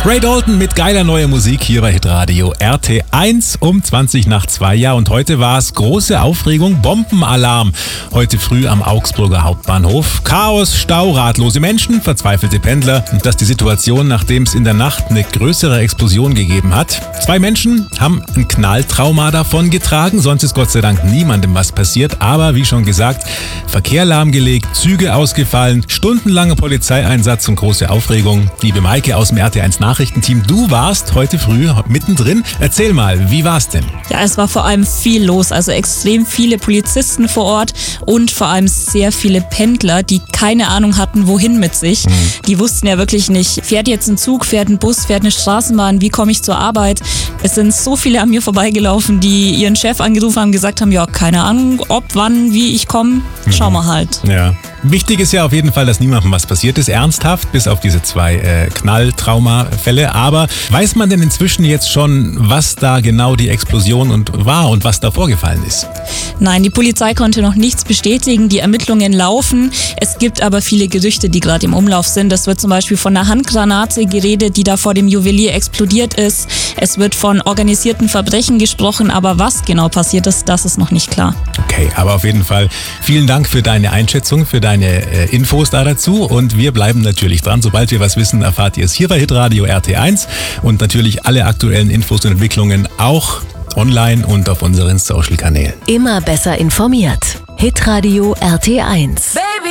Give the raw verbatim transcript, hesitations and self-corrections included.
Ray Dalton mit geiler neuer Musik hier bei Hitradio R T eins um zwanzig nach zwei. Ja, und heute war es große Aufregung, Bombenalarm. Heute früh am Augsburger Hauptbahnhof. Chaos, Stau, ratlose Menschen, verzweifelte Pendler. Und das die Situation, nachdem es in der Nacht eine größere Explosion gegeben hat. Zwei Menschen haben ein Knalltrauma davon getragen. Sonst ist Gott sei Dank niemandem was passiert. Aber wie schon gesagt, Verkehr lahmgelegt, Züge ausgefallen, stundenlanger Polizeieinsatz und große Aufregung. Liebe Maike aus dem R T eins Nachrichtenteam, du warst heute früh mittendrin. Erzähl mal, wie war's denn? Ja, es war vor allem viel los, also extrem viele Polizisten vor Ort und vor allem sehr viele Pendler, die keine Ahnung hatten, wohin mit sich. Mhm. Die wussten ja wirklich nicht, fährt jetzt ein Zug, fährt ein Bus, fährt eine Straßenbahn, wie komme ich zur Arbeit? Es sind so viele an mir vorbeigelaufen, die ihren Chef angerufen haben, gesagt haben, ja, keine Ahnung, ob, wann, wie ich komme, schauen wir halt. Ja. Wichtig ist ja auf jeden Fall, dass niemandem was passiert ist, ernsthaft, bis auf diese zwei äh, Knalltraumafälle. Aber weiß man denn inzwischen jetzt schon, was da genau die Explosion und war und was da vorgefallen ist? Nein, die Polizei konnte noch nichts bestätigen, die Ermittlungen laufen. Es gibt aber viele Gerüchte, die gerade im Umlauf sind. Es wird zum Beispiel von einer Handgranate geredet, die da vor dem Juwelier explodiert ist. Es wird von organisierten Verbrechen gesprochen, aber was genau passiert ist, das ist noch nicht klar. Okay, aber auf jeden Fall vielen Dank für deine Einschätzung, für deine äh, Infos da dazu und wir bleiben natürlich dran. Sobald wir was wissen, erfahrt ihr es hier bei Hitradio R T eins und natürlich alle aktuellen Infos und Entwicklungen auch online und auf unseren Social-Kanälen. Immer besser informiert. Hitradio R T eins. Baby.